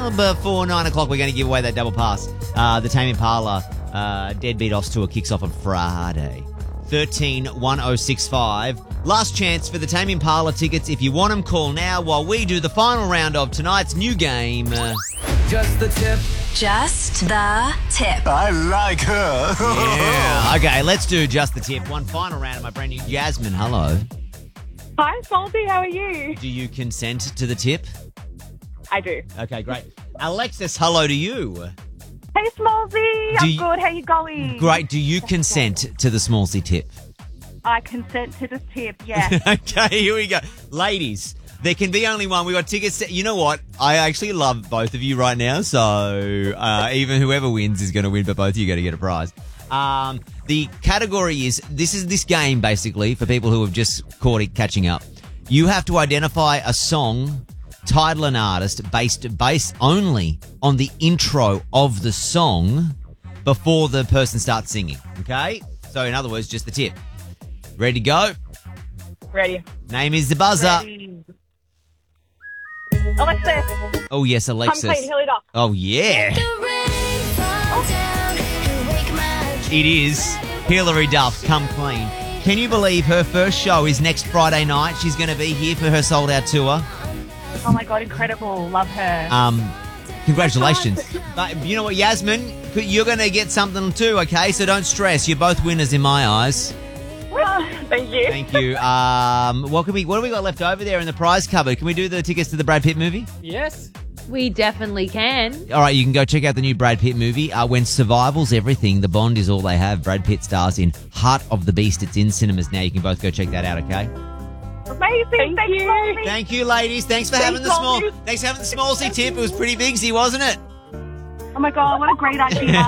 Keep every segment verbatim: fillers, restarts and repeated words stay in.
now, before nine o'clock, we're going to give away that double pass. Uh, the Tame Impala uh, Deadbeat Oz Tour kicks off on Friday. thirteen one oh six five. Last chance for the Tame Impala tickets. If you want them, call now while we do the final round of tonight's new game. Uh, Just the tip. Just the tip. I like her. yeah. Okay, let's do Just the Tip. One final round of my brand new Yasmin. Hello. Hi, Salty. How are you? Do you consent to the tip? I do. Okay, great. Alexis, hello to you. Hey, Smallsy. Do I'm you- good. How you going? Great. Do you consent to the Smallsy tip? I consent to the tip, yeah. Okay, here we go. Ladies, there can be only one. We've got tickets. To, you know what? I actually love both of you right now, so uh, even whoever wins is going to win, but both of you got to get a prize. Um, the category is, this is this game, basically, for people who have just caught it catching up. You have to identify a song, title and artist, based, based only on the intro of the song before the person starts singing, okay? So, in other words, just the tip. Ready to go? Ready. Name is the buzzer. Ready. Alexis. Oh, yes, Come Alexis. clean, Hilly Duff. Oh, yeah. It is Hilary Duff, Come Clean. Can you believe her first show is next Friday night? She's going to be here for her sold-out tour. Oh, my God, incredible. Love her. Um, congratulations. But you know what, Yasmin? You're going to get something too, okay? So don't stress. You're both winners in my eyes. Oh, thank you. Thank you. Um, what can we? What have we got left over there in the prize cupboard? Can we do the tickets to the Brad Pitt movie? Yes. We definitely can. All right, you can go check out the new Brad Pitt movie. Uh, when survival's everything, the Bond is all they have. Brad Pitt stars in Heart of the Beast. It's in cinemas now. You can both go check that out, okay? Amazing. Thank, thank you. Smallsy. Thank you, ladies. Thanks for Thanks, having the small. Smallsy. Thanks for having the Smallsy tip. It was pretty bigsy, wasn't it? Oh, my God, what a great idea.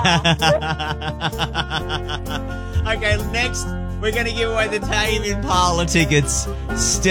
Okay, next we're going to give away the Tame Impala tickets. Still